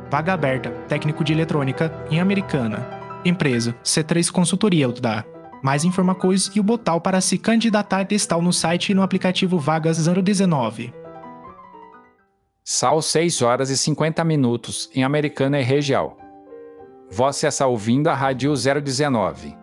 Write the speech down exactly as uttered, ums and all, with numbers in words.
Vaga aberta, técnico de eletrônica, em Americana. Empresa, C três Consultoria Utdar. Mais informações e o botão para se candidatar estão no site e no aplicativo Vagas zero dezenove. São seis horas e cinquenta minutos em Americana e região. Você está ouvindo a Rádio zero dezenove.